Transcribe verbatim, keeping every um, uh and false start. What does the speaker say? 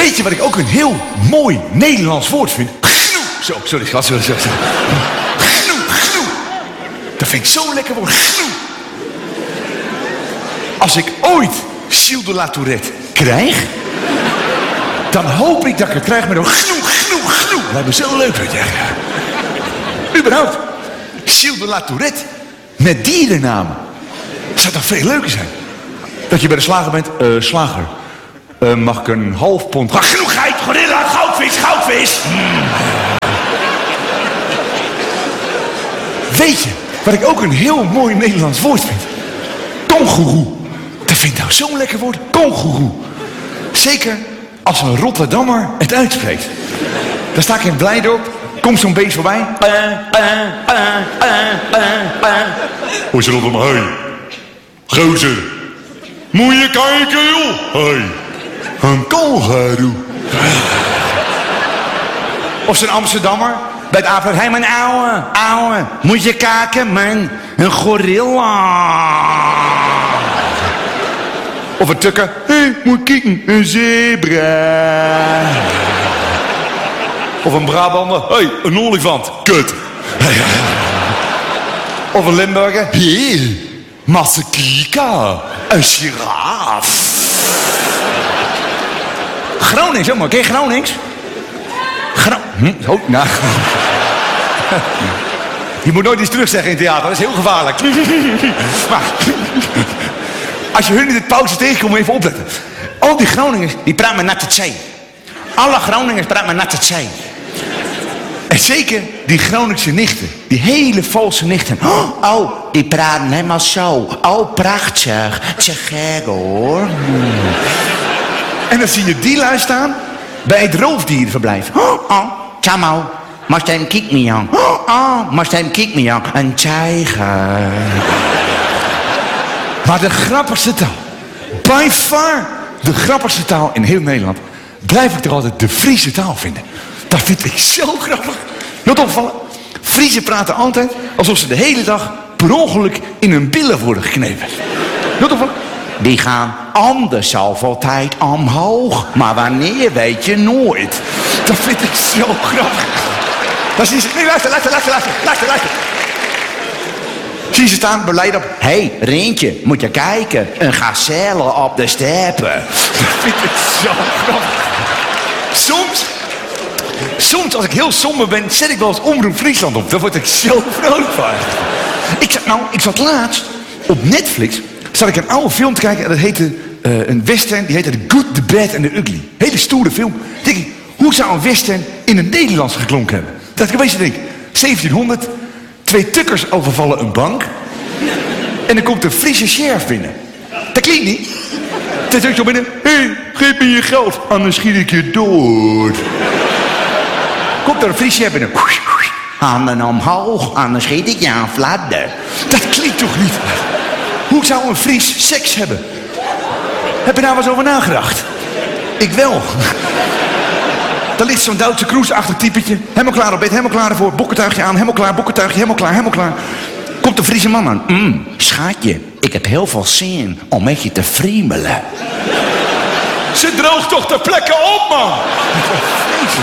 Weet je wat ik ook een heel mooi Nederlands woord vind? Gnoe. Zo, sorry schat, sorry, sorry. Gnoe, gnoe. Dat vind ik zo'n lekker woord. Gnoe. Als ik ooit Gilles de La Tourette krijg, dan hoop ik dat ik het krijg met een gnoe, gnoe, gnoe. Dat lijkt me zo leuk, weet je. Überhaupt, Gilles de La Tourette met dierennamen. Dat zou toch veel leuker zijn? Dat je bij de slager bent, uh, slager. Uh, mag ik een half pond... Ah, genoeg geit, gorilla, goudvis, goudvis. Mm. Weet je, wat ik ook een heel mooi Nederlands woord vind? Kongoeroe. Dat vind ik nou zo'n lekker woord, kongoeroe. Zeker als een Rotterdammer het uitspreekt. Dan sta ik in Blijdorp, komt zo'n beest voorbij. Hoe is het om hey? Gozer. Moet je kijken, joh. Hey. Een kangoeroe. Of zo'n Amsterdammer bij het avond. Hé, hey, mijn ouwe, ouwe. Moet je kijken, man. Een gorilla. Of een tukker. Hé, hey, moet kijken. Een zebra. Of een Brabander. Hé, hey, een olifant. Kut. Of een Limburger. Hé, hey, Massakieka. Een giraf. Gronings, jongen. Ken je Gronings? Gro hm? Oh, nou. Je moet nooit iets terugzeggen in het theater. Dat is heel gevaarlijk. Maar als je hun in de pauze tegenkomt, even opletten. Al die Groningers, die praten met natte zee. Alle Groningers praten met natte zee. En zeker die Groningse nichten. Die hele valse nichten. Oh, die praten helemaal zo. Oh, prachtig. Te gek hoor. Hmm. En dan zie je die lui staan bij het roofdierenverblijf. Oh, oh, Tjamo. Must hem kick me aan. Oh, oh, must hem kick me aan. Een tijger. Maar de grappigste taal, by far de grappigste taal in heel Nederland, blijf ik toch altijd de Friese taal vinden. Dat vind ik zo grappig. Not opvallen. Friesen praten altijd alsof ze de hele dag per ongeluk in hun billen worden geknepen. Not opvallen. Die gaan anders altijd omhoog. Maar wanneer weet je nooit. Dat vind ik zo grappig. Dan zien ze... Nee, luister, luister, luister, luister, luister, luister. Zie ze staan beleid op. Hé, hey, Rintje, moet je kijken. Een gazelle op de steppen. Dat vind ik zo grappig. Soms... Soms, als ik heel somber ben, zet ik wel eens Omroep Friesland op. Daar word ik zo vrolijk van. Ik zat, nou, ik zat laatst op Netflix... zat ik een oude film te kijken en dat heette uh, een western. Die heette The Good, The Bad and The Ugly. Hele stoere film. Dan denk ik, hoe zou een western in het Nederlands geklonken hebben? Dat ik opeens denk, zeventienhonderd, twee tukkers overvallen een bank. En dan komt een Friese sheriff binnen. Dat klinkt niet. Dan zegt zo binnen, hé, hey, geef me je geld, anders schiet ik je dood. Komt er een Friese sheriff binnen. Handen omhoog, anders schiet ik je aan fladder. Dat klinkt toch niet? Hoe zou een Fries seks hebben? Heb je daar wel eens over nagedacht? Ik wel. Dan ligt zo'n Duitse cruise-achtig typetje. Helemaal klaar op bed, helemaal klaar ervoor. Bokkentuigje aan, helemaal klaar, bokkentuigje, helemaal klaar, helemaal klaar. Komt een Friese man aan. Mm, schatje, ik heb heel veel zin om met je te friemelen. Ze droogt toch ter plekke op, man!